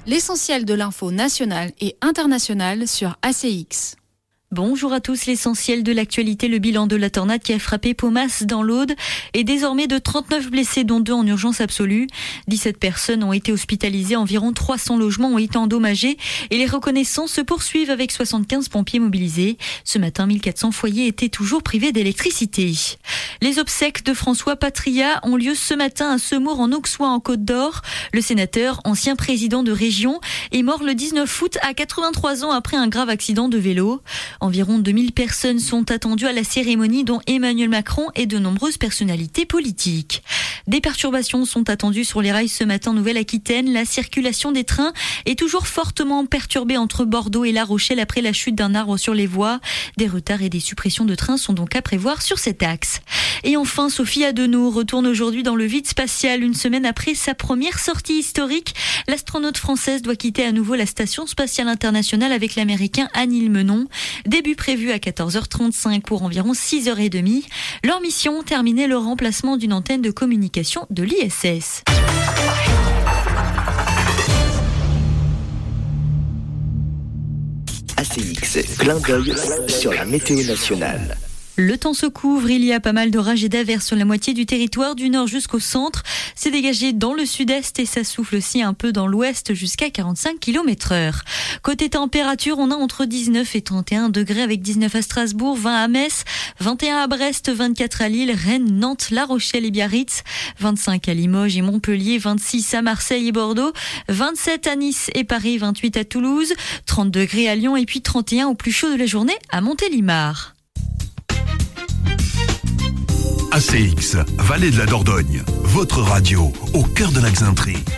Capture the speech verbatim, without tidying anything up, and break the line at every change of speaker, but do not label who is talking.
L'essentiel de l'info nationale et internationale sur A C X.
Bonjour à tous, l'essentiel de l'actualité, le bilan de la tornade qui a frappé Paumas dans l'Aude est désormais de trente-neuf blessés, dont deux en urgence absolue. dix-sept personnes ont été hospitalisées, environ trois cents logements ont été endommagés et les reconnaissances se poursuivent avec soixante-quinze pompiers mobilisés. Ce matin, mille quatre cents foyers étaient toujours privés d'électricité. Les obsèques de François Patria ont lieu ce matin à Semours en Auxois en Côte d'Or. Le sénateur, ancien président de région, est mort le dix-neuf août à quatre-vingt-trois ans après un grave accident de vélo. Environ deux mille personnes sont attendues à la cérémonie, dont Emmanuel Macron et de nombreuses personnalités politiques. Des perturbations sont attendues sur les rails ce matin en Nouvelle-Aquitaine. La circulation des trains est toujours fortement perturbée entre Bordeaux et La Rochelle après la chute d'un arbre sur les voies. Des retards et des suppressions de trains sont donc à prévoir sur cet axe. Et enfin, Sophie Adenau retourne aujourd'hui dans le vide spatial. Une semaine après sa première sortie historique, l'astronaute française doit quitter à nouveau la Station spatiale internationale avec l'américain Anil Menon. Début prévu à quatorze heures trente-cinq pour environ six heures trente. Leur mission, terminer le remplacement d'une antenne de communication de l'I S S.
A C X, clin d'œil sur la météo nationale.
Le temps se couvre, il y a pas mal d'orages et d'averses sur la moitié du territoire, du nord jusqu'au centre. C'est dégagé dans le sud-est et ça souffle aussi un peu dans l'ouest jusqu'à quarante-cinq kilomètres heure. Côté température, on a entre dix-neuf et trente et un degrés avec dix-neuf à Strasbourg, vingt à Metz, vingt et un à Brest, vingt-quatre à Lille, Rennes, Nantes, La Rochelle et Biarritz, vingt-cinq à Limoges et Montpellier, vingt-six à Marseille et Bordeaux, vingt-sept à Nice et Paris, vingt-huit à Toulouse, trente degrés à Lyon et puis trente et un au plus chaud de la journée à Montélimar.
A C X, Vallée de la Dordogne, votre radio au cœur de la Xainterie.